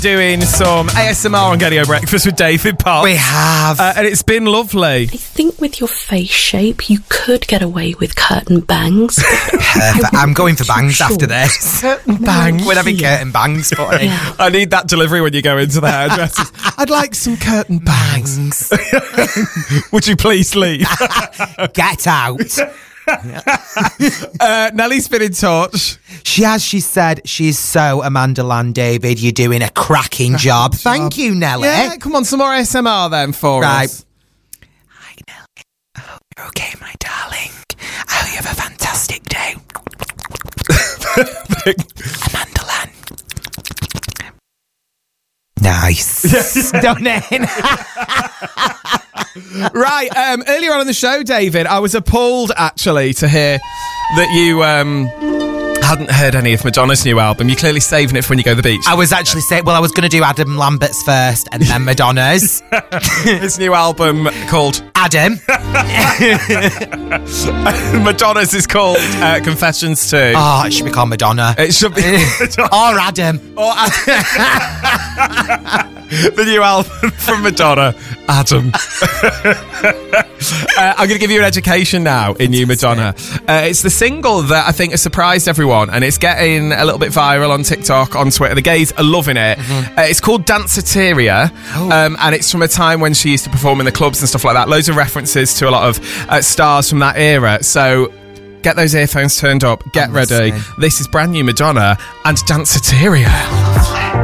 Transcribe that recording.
Doing some ASMR on Gadio Breakfast with David Potts. We have. And it's been lovely. I think with your face shape, you could get away with curtain bangs. Perfect. I'm going for bangs after this. Curtain bangs. We're having curtain bangs put in. Yeah. I need that delivery when you go into the hairdressers. I'd like some curtain bangs. Would you please leave? Get out. Nellie's been in touch. She said she's so Amanda Land, David. You're doing a cracking job. Thank you, Nelly. Yeah, come on, some more ASMR then for us. Hi, Nelly. I hope you're okay, my darling. I hope you have a fantastic day. Amanda Land. Nice. Stunning. Right, earlier on in the show, David, I was appalled actually to hear that you hadn't heard any of Madonna's new album. You're clearly saving it for when you go to the beach. I was actually saying, I was going to do Adam Lambert's first and then Madonna's. His new album called Adam. Madonna's is called Confessions 2. Oh, it should be called Madonna. It should be Or Adam. Or the new album from Madonna, Adam. I'm going to give you an education now in New Madonna. It's the single that I think has surprised everyone, and it's getting a little bit viral on TikTok, on Twitter. The gays are loving it. It's called Danceteria, and it's from a time when she used to perform in the clubs and stuff like that. Loads of references to a lot of stars from that era. So get those earphones turned up, get ready. listening. This is brand new Madonna and Danceteria.